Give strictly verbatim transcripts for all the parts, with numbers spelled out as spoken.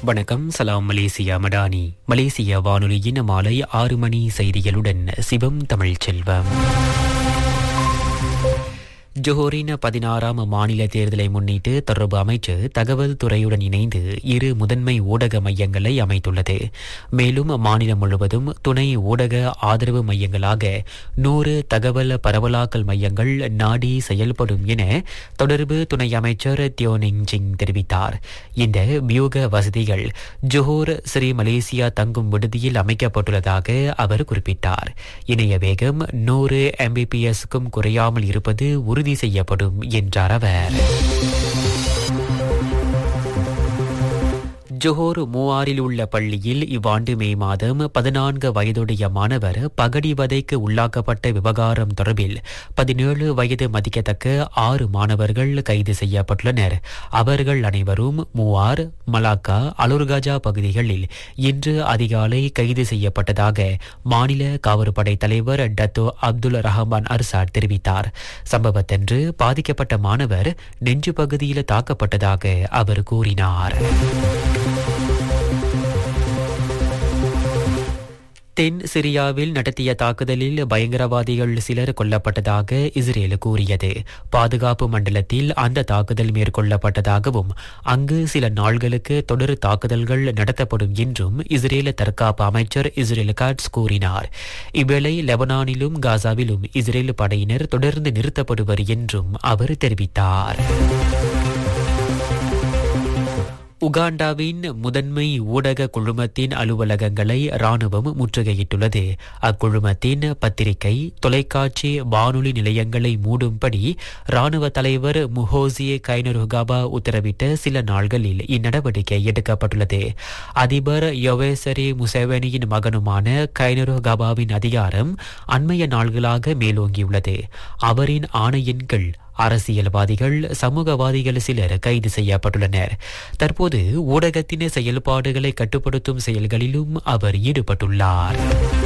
வணக்கம். சலாம் மலேசியா மடானி. மலேசிய வானொலியின் மாலை ஆறு மணி செய்திகளுடன் சிவம் தமிழ் செல்வம். ஜோஹரின் பதினாறாம் மாநில தேர்தலை முன்னிட்டு தொடர்பு அமைச்சு தகவல் துறையுடன் இணைந்து இரு முதன்மை ஊடக மையங்களை அமைத்துள்ளது. மேலும் மாநிலம் முழுவதும் துணை ஊடக ஆதரவு மையங்களாக நூறு தகவல் பரவலாக்கல் மையங்கள் நாடி செயல்படும் என தொடர்பு துணை அமைச்சர் தியோனிங் சிங் தெரிவித்தார். இந்த வியூக வசதிகள் ஜோஹர் ஸ்ரீ மலேசியா தங்கும் விடுதியில் அமைக்கப்பட்டுள்ளதாக அவர் குறிப்பிட்டார். இணைய வேகம் நூறு எம்பிபிஎஸ்க்கும் குறையாமல் இருப்பது உறுதி செய்யப்படும் என்றார் அவர். ஜோஹர் மூவாரில் உள்ள பள்ளியில் இவ்வாண்டு மே மாதம் பதினான்கு வயதுடைய மாணவர் பகடிவதைக்கு உள்ளாக்கப்பட்ட விவகாரம் தொடர்பில் பதினேழு வயது மதிக்கத்தக்க ஆறு மாணவர்கள் கைது செய்யப்பட்டுள்ளனர். அவர்கள் அனைவரும் மூவார், மலாக்கா, அலுர்காஜா பகுதிகளில் இன்று அதிகாலை கைது செய்யப்பட்டதாக மாநில காவற்படை தலைவர் டத்தோ அப்துல் ரஹமான் அர்சாட் தெரிவித்தார். சம்பவத்தன்று பாதிக்கப்பட்ட மாணவர் நெஞ்சு பகுதியில் தாக்கப்பட்டதாக அவர் கூறினார். தென் சிரியாவில் நடத்திய தாக்குதலில் பயங்கரவாதிகள் சிலர் கொல்லப்பட்டதாக இஸ்ரேல் கூறியது. பாதுகாப்பு மண்டலத்தில் அந்த தாக்குதல் மேற்கொள்ளப்பட்டதாகவும் அங்கு சில நாள்களுக்கு தொடர் தாக்குதல்கள் நடத்தப்படும் என்றும் இஸ்ரேல் தற்காப்பு அமைச்சர் இஸ்ரேல் காட்ஸ் கூறினார். இவ்வேளை லெபனானிலும் காசாவிலும் இஸ்ரேல் படையினர் தொடர்ந்து நிறுத்தப்படுவர் என்றும் அவர் தெரிவித்தார். உகாண்டாவின் முதன்மை ஊடக குழுமத்தின் அலுவலகங்களை ராணுவம் முற்றுகையிட்டுள்ளது. அக்குழுமத்தின் பத்திரிகை, தொலைக்காட்சி, வானொலி நிலையங்களை மூடும்படி ராணுவ தலைவர் முஹோசி கைனருகாபா உத்தரவிட்ட சில நாள்களில் இந்நடவடிக்கை எடுக்கப்பட்டுள்ளது. அதிபர் யோவேசரி முசேவனியின் மகனுமான கைனருகாபாவின் அதிகாரம் அண்மைய நாள்களாக மேலோங்கியுள்ளது. அவரின் ஆணையின் கீழ் அரசியல்வாதிகள், சமூகவாதிகள் சிலர் கைது செய்யப்பட்டுள்ளனர். தற்போது ஊடகத்தின் செயல்பாடுகளை கட்டுப்படுத்தும் செயல்களிலும் அவர் ஈடுபட்டுள்ளார்.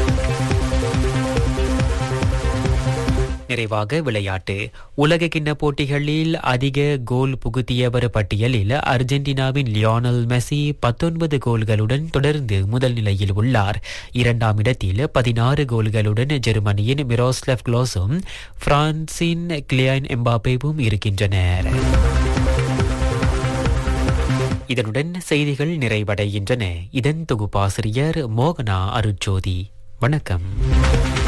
நிறைவாக விளையாட்டு. உலக கிண்ண போட்டிகளில் அதிக கோல் புகுத்தியவர் பட்டியலில் அர்ஜென்டினாவின் லியோனல் மெஸ்ஸி பத்தொன்பது கோல்களுடன் தொடர்ந்து முதல் நிலையில் உள்ளார். இரண்டாம் இடத்தில் பதினாறு கோல்களுடன் ஜெர்மனியின் மிரோஸ்லாவ் க்ளோஸும் பிரான்சின் கிலியான் எம்பாப்பேவும் இருக்கின்றனர். இதனுடன் செய்திகள் நிறைவடைகின்றன. இதன் தொகுப்பாசிரியர் மோகனா அருட்ஜோதி. வணக்கம்.